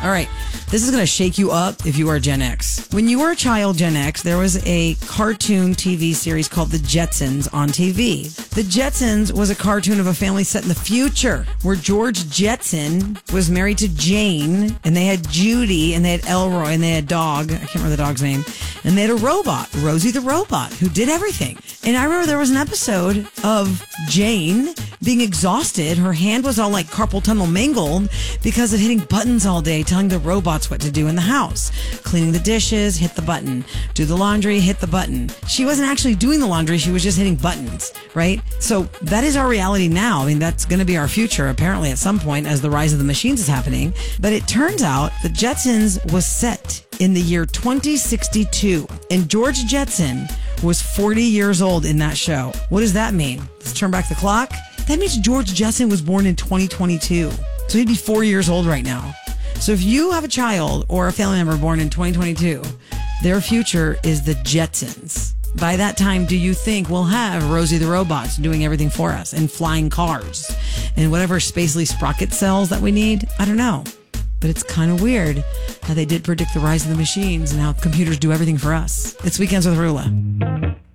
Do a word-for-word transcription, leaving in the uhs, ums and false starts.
All right. This is going to shake you up if you are Gen X. When you were a child, Gen X, there was a cartoon T V series called The Jetsons on T V. The Jetsons was a cartoon of a family set in the future where George Jetson was married to Jane, and they had Judy, and they had Elroy, and they had a dog. I can't remember the dog's name. And they had a robot, Rosie the robot, who did everything. And I remember there was an episode of Jane being exhausted. Her hand was all like carpal tunnel mangled because of hitting buttons all day, telling the robots what to do in the house. Cleaning the dishes, hit the button. Do the laundry, hit the button. She wasn't actually doing the laundry. She was just hitting buttons, right? So that is our reality now. I mean, that's going to be our future, apparently, at some point as the rise of the machines is happening. But it turns out the Jetsons was set in the year twenty sixty-two. And George Jetson was forty years old in that show. What does that mean? Let's turn back the clock. That means George Jetson was born in twenty twenty-two. So he'd be four years old right now. So if you have a child or a family member born in twenty twenty-two, their future is the Jetsons. By that time, do you think we'll have Rosie the robot doing everything for us and flying cars and whatever Spacely Sprocket cells that we need? I don't know. But it's kind of weird how they did predict the rise of the machines and how computers do everything for us. It's Weekends with Rula.